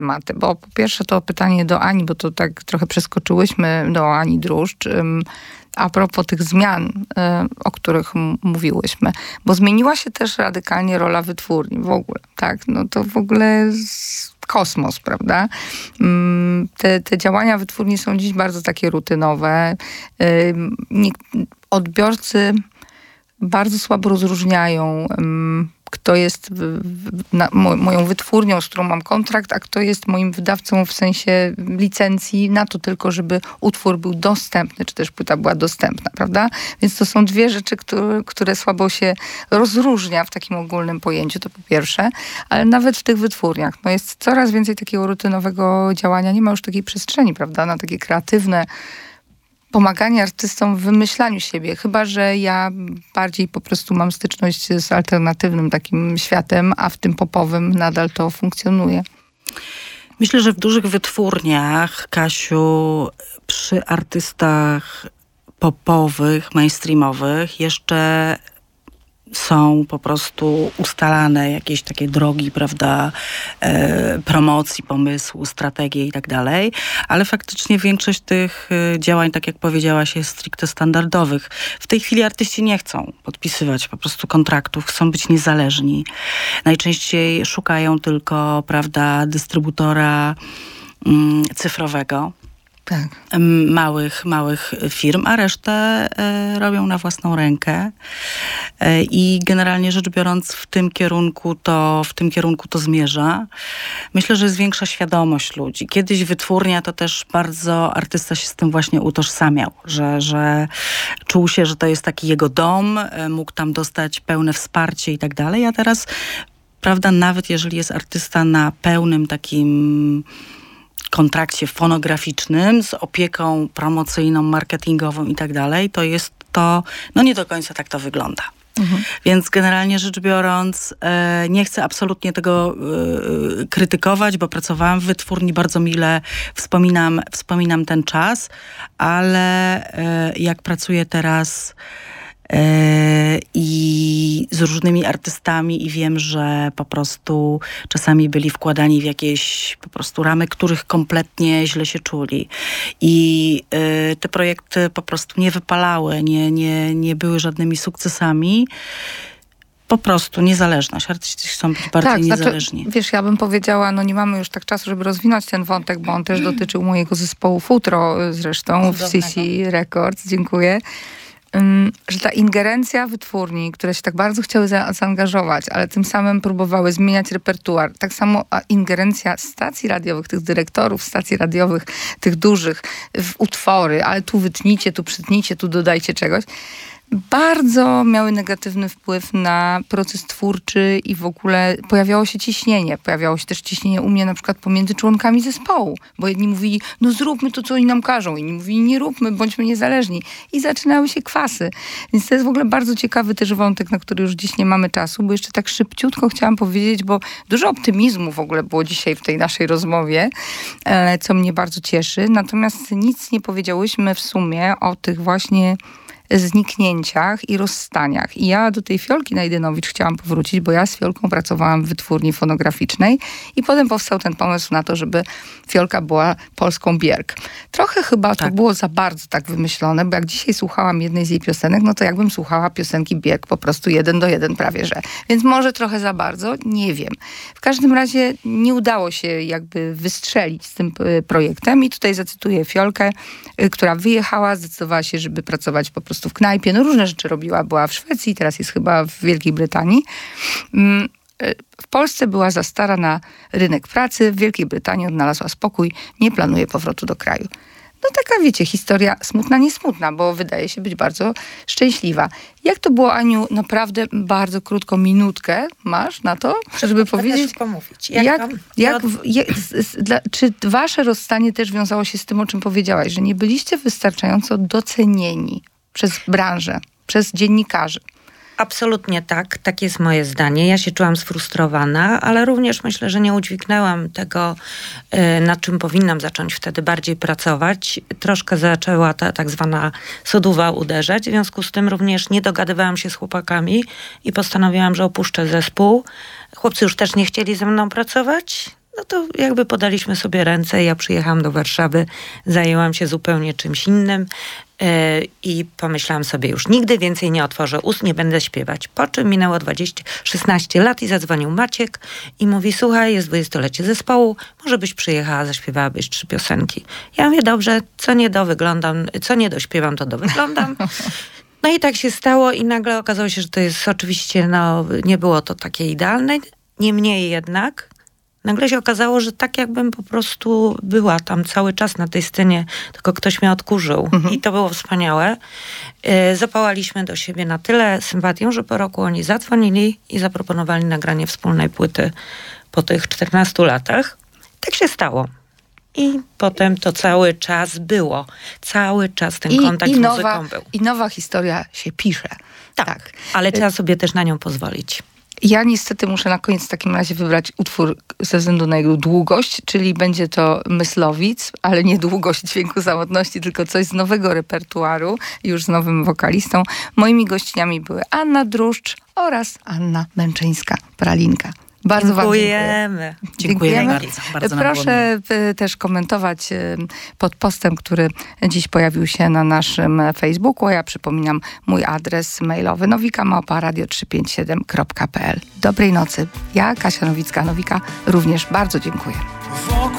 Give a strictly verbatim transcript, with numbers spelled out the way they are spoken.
tematy, bo po pierwsze to pytanie do Ani, bo to tak trochę przeskoczyłyśmy do Ani Druszcz, a propos tych zmian, o których m- mówiłyśmy, bo zmieniła się też radykalnie rola wytwórni w ogóle, tak? No to w ogóle z... kosmos, prawda? Te, te działania wytwórni są dziś bardzo takie rutynowe. Odbiorcy bardzo słabo rozróżniają, kto jest w, w, na, mo, moją wytwórnią, z którą mam kontrakt, a kto jest moim wydawcą w sensie licencji na to tylko, żeby utwór był dostępny, czy też płyta była dostępna, prawda? Więc to są dwie rzeczy, które, które słabo się rozróżnia w takim ogólnym pojęciu, to po pierwsze, ale nawet w tych wytwórniach no jest coraz więcej takiego rutynowego działania, nie ma już takiej przestrzeni, prawda, na takie kreatywne pomaganie artystom w wymyślaniu siebie. Chyba że ja bardziej po prostu mam styczność z alternatywnym takim światem, a w tym popowym nadal to funkcjonuje. Myślę, że w dużych wytwórniach, Kasiu, przy artystach popowych, mainstreamowych jeszcze są po prostu ustalane jakieś takie drogi, prawda, e, promocji, pomysłu, strategii i tak dalej, ale faktycznie większość tych e, działań, tak jak powiedziałaś, jest stricte standardowych. W tej chwili artyści nie chcą podpisywać po prostu kontraktów, chcą być niezależni. Najczęściej szukają tylko, prawda, dystrybutora mm, cyfrowego. Tak. Małych, małych firm, a resztę e, robią na własną rękę. E, I generalnie rzecz biorąc w tym kierunku to, w tym kierunku to zmierza. Myślę, że jest większa świadomość ludzi. Kiedyś wytwórnia to też bardzo artysta się z tym właśnie utożsamiał, że, że czuł się, że to jest taki jego dom, e, mógł tam dostać pełne wsparcie i tak dalej, a teraz, prawda, nawet jeżeli jest artysta na pełnym takim kontrakcie fonograficznym z opieką promocyjną, marketingową i tak dalej, to jest to, no nie do końca tak to wygląda. Mhm. Więc generalnie rzecz biorąc, e, nie chcę absolutnie tego e, krytykować, bo pracowałam w wytwórni, bardzo mile wspominam, wspominam ten czas, ale e, jak pracuję teraz i z różnymi artystami i wiem, że po prostu czasami byli wkładani w jakieś po prostu ramy, których kompletnie źle się czuli. I y, te projekty po prostu nie wypalały, nie, nie, nie były żadnymi sukcesami. Po prostu niezależność. Artyści chcą być bardziej tak, niezależni. Znaczy, wiesz, ja bym powiedziała, no nie mamy już tak czasu, żeby rozwinąć ten wątek, bo on też dotyczył mojego zespołu Futro zresztą w C C Records. Dziękuję. Że ta ingerencja wytwórni, które się tak bardzo chciały za, zaangażować, ale tym samym próbowały zmieniać repertuar. Tak samo ingerencja stacji radiowych, tych dyrektorów stacji radiowych, tych dużych, w utwory, ale tu wytnijcie, tu przytnijcie, tu dodajcie czegoś. Bardzo miały negatywny wpływ na proces twórczy i w ogóle pojawiało się ciśnienie. Pojawiało się też ciśnienie u mnie na przykład pomiędzy członkami zespołu, bo jedni mówili, no zróbmy to, co oni nam każą. Inni mówili, nie róbmy, bądźmy niezależni. I zaczynały się kwasy. Więc to jest w ogóle bardzo ciekawy też wątek, na który już dziś nie mamy czasu, bo jeszcze tak szybciutko chciałam powiedzieć, bo dużo optymizmu w ogóle było dzisiaj w tej naszej rozmowie, co mnie bardzo cieszy. Natomiast nic nie powiedziałyśmy w sumie o tych właśnie zniknięciach i rozstaniach. I ja do tej Fiolki Najdynowicz chciałam powrócić, bo ja z Fiolką pracowałam w wytwórni fonograficznej i potem powstał ten pomysł na to, żeby Fiolka była polską Björk. Trochę chyba tak. To było za bardzo tak wymyślone, bo jak dzisiaj słuchałam jednej z jej piosenek, no to jakbym słuchała piosenki Björk po prostu jeden do jeden prawie, że. Więc może trochę za bardzo, nie wiem. W każdym razie nie udało się jakby wystrzelić z tym projektem i tutaj zacytuję Fiolkę, która wyjechała, zdecydowała się, żeby pracować po prostu w knajpie. No różne rzeczy robiła. Była w Szwecji, teraz jest chyba w Wielkiej Brytanii. W Polsce była za stara na rynek pracy. W Wielkiej Brytanii odnalazła spokój. Nie planuje powrotu do kraju. No taka, wiecie, historia smutna, nie smutna, bo wydaje się być bardzo szczęśliwa. Jak to było, Aniu, naprawdę bardzo krótko, minutkę masz na to, żeby powiedzieć, mówić. Jak, jak, jak, jak, dla, czy wasze rozstanie też wiązało się z tym, o czym powiedziałaś, że nie byliście wystarczająco docenieni przez branżę, przez dziennikarzy? Absolutnie tak. Tak jest moje zdanie. Ja się czułam sfrustrowana, ale również myślę, że nie udźwignęłam tego, nad czym powinnam zacząć wtedy bardziej pracować. Troszkę zaczęła ta tak zwana soduwa uderzać. W związku z tym również nie dogadywałam się z chłopakami i postanowiłam, że opuszczę zespół. Chłopcy już też nie chcieli ze mną pracować. no to jakby podaliśmy sobie ręce. Ja przyjechałam do Warszawy, zajęłam się zupełnie czymś innym yy, i pomyślałam sobie, już nigdy więcej nie otworzę ust, nie będę śpiewać. Po czym minęło dwadzieścia, szesnaście lat i zadzwonił Maciek i mówi, słuchaj, jest dwudziestolecie zespołu, może byś przyjechała, zaśpiewałabyś trzy piosenki. Ja mówię, dobrze, co nie do wyglądam, co nie dośpiewam, to do wyglądam. No i tak się stało i nagle okazało się, że to jest oczywiście, no nie było to takie idealne. Niemniej jednak nagle się okazało, że tak jakbym po prostu była tam cały czas na tej scenie, tylko ktoś mnie odkurzył. Mhm. I to było wspaniałe. Yy, zapałaliśmy do siebie na tyle sympatią, że po roku oni zadzwonili i zaproponowali nagranie wspólnej płyty po tych czternastu latach. Tak się stało. I potem to cały czas było. Cały czas ten I, kontakt i z nowa, muzyką był. I nowa historia się pisze. Tak, tak, ale trzeba sobie też na nią pozwolić. Ja niestety muszę na koniec w takim razie wybrać utwór ze względu na jego długość, czyli będzie to Myslowic, ale nie długość dźwięku samotności, tylko coś z nowego repertuaru, już z nowym wokalistą. Moimi gościniami były Anna Druszcz oraz Anna Męczyńska-Pralinka. Bardzo Dziękujemy. Wam dziękujemy. Dziękujemy bardzo. bardzo Proszę też komentować pod postem, który dziś pojawił się na naszym Facebooku. Ja przypominam mój adres mailowy nowika małpa radio trzysta pięćdziesiąt siedem kropka p l. Dobrej nocy. Ja, Kasia Nowicka-Nowika, również bardzo dziękuję.